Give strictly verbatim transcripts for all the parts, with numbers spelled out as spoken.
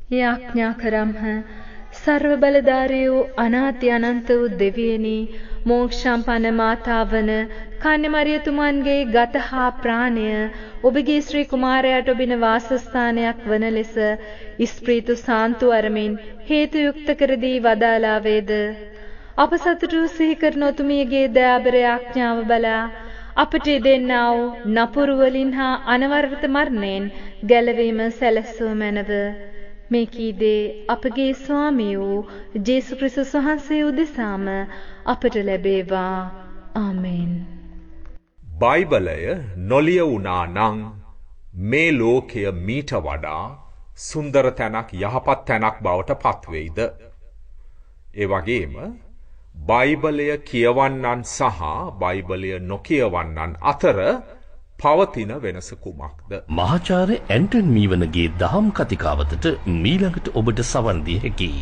යාඥා කරම්හ. සර්ව බලධාරී වූ අනාති අනන්ත වූ දෙවියනි, මෝක්ෂම්පන්න මාතාවන කන්‍ය මරියතුමන්ගේ ගත හා ප්‍රාණය ඔබගේ ශ්‍රී කුමාරයාට ඔබින වාසස්ථානයක් වන ලෙස ඉස්ප්‍රීතු සාන්තු අරමින් හේතු යුක්ත කර දී වදාලා වේද. අප සතුටු සිහි කරන ඔතුමියගේ දයාබර යාඥාව බලා අපට දෙන්නා වූ නපුරු වලින් හා අනවරත මරණයෙන් ගැලවීම සැලසුව මැනව. මේ කීදේ අපගේ ස්වාමී වූ ජේසු ක්‍රිස්තුස් වහන්සේ උදෙසාම අපට ලැබේවා. ආමෙන්. බයිබලය නොලියවුණා නම් මේ ලෝකය මීට වඩා සුන්දර තැනක්, යහපත් තැනක් බවට පත්වෙයිද? ඒ වගේම බයිබලය කියවන්නන් සහ බයිබලය නොකියවන්නන් අතර පවතින වෙනස කුමක්ද? මහාචාර්ය ඇන්ටන් මීවනගේ දහම් කතිකාවතට මීළඟට ඔබට සවන් දිය හැකියි.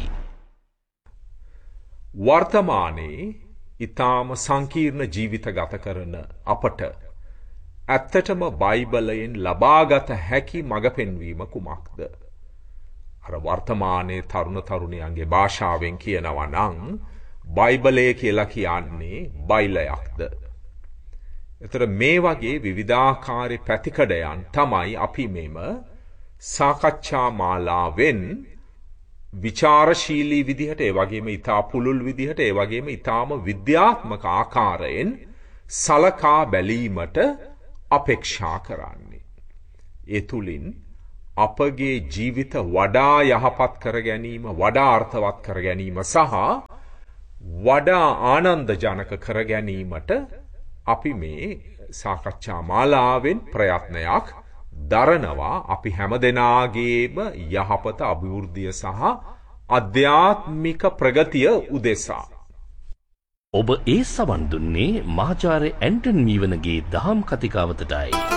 වර්තමානයේ ඊටාම සංකීර්ණ ජීවිත ගත කරන අපට ඇත්තටම බයිබලයෙන් ලබාගත හැකි මඟ පෙන්වීම කුමක්ද? අර වර්තමානයේ තරුණ තරුණියන්ගේ භාෂාවෙන් කියනවා නම් බයිබලය කියලා කියන්නේ බයිලයක්ද? එතර මේ වගේ විවිධාකාරී පැතිකඩයන් තමයි අපි මෙම සාකච්ඡා මාලාවෙන් විචාරශීලී විදිහට, ඒ වගේම ඊටා පුළුල් විදිහට, ඒ වගේම ඊටාම විද්‍යාත්මක ආකාරයෙන් සලකා බැලීමට අපේක්ෂා කරන්නේ. ඒ තුලින් අපගේ ජීවිත වඩා යහපත් කර ගැනීම, වඩා අර්ථවත් කර ගැනීම සහ වඩා ආනන්දජනක කර ගැනීමට අපි මේ සාකච්ඡා මාලාවෙන් ප්‍රයත්නයක් දරනවා. අපි හැමදෙනාගේම යහපත, අභිවෘද්ධිය සහ අධ්‍යාත්මික ප්‍රගතිය උදෙසා. ඔබ ඒ සවන් දුන්නේ මහාචාර්ය ඇන්ටන් මීවනගේ දහම් කතිකාවතටයි.